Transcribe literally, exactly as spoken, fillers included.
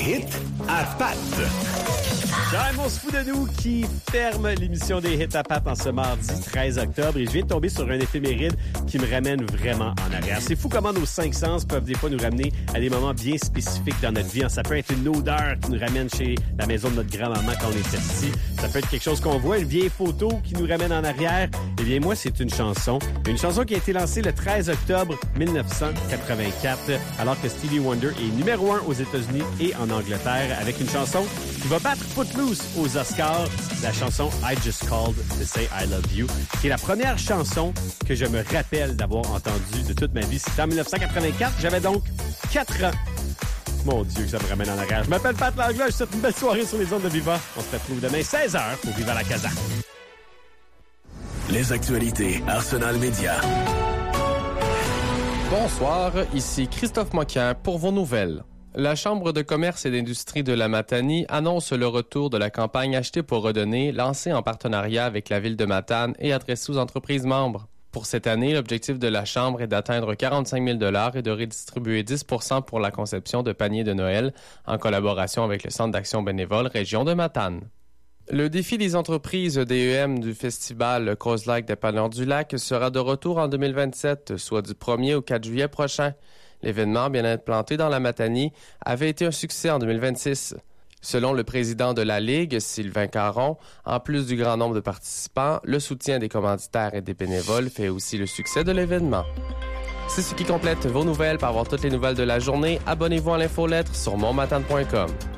hits à pattes. J'aime, on se fout de nous qui ferme l'émission des hits à pattes en ce mardi treize octobre et je viens de tomber sur un éphéméride qui me ramène vraiment en arrière. C'est fou comment nos cinq sens peuvent des fois nous ramener à des moments bien spécifiques dans notre vie. Ça peut être une odeur qui nous ramène chez la maison de notre grand-maman quand on était petit. Ça peut être quelque chose qu'on voit, une vieille photo qui nous ramène en arrière. Eh bien, moi, c'est une chanson. Une chanson qui a été lancée le treize octobre dix-neuf cent quatre-vingt-quatre, alors que Stevie Wonder est numéro un aux États-Unis et en Angleterre avec une chanson qui va battre Footloose aux Oscars, la chanson I Just Called to Say I Love You, qui est la première chanson que je me rappelle d'avoir entendue de toute ma vie. C'était en dix-neuf cent quatre-vingt-quatre. J'avais donc quatre ans. Mon Dieu, que ça me ramène en arrière. Je m'appelle Pat Langlois, je vous souhaite une belle soirée sur les ondes de Viva. On se retrouve demain seize heures pour Viva la Casa. Les actualités Arsenal Média. Bonsoir, ici Christophe Moquin pour vos nouvelles. La Chambre de commerce et d'industrie de la Matanie annonce le retour de la campagne Acheter pour redonner, lancée en partenariat avec la ville de Matane et adressée aux entreprises membres. Pour cette année, l'objectif de la Chambre est d'atteindre quarante-cinq mille dollars et de redistribuer dix pour cent pour la conception de paniers de Noël en collaboration avec le Centre d'action bénévole Région de Matane. Le défi des entreprises D E M du festival Crozlac Dépanneur du Lac sera de retour en deux mille vingt-sept, soit du premier au quatre juillet prochain. L'événement, bien implanté dans la Matanie, avait été un succès en deux mille vingt-six. Selon le président de la Ligue, Sylvain Caron, en plus du grand nombre de participants, le soutien des commanditaires et des bénévoles fait aussi le succès de l'événement. C'est ce qui complète vos nouvelles. Pour avoir toutes les nouvelles de la journée, abonnez-vous à l'infolettre sur mon matane point com.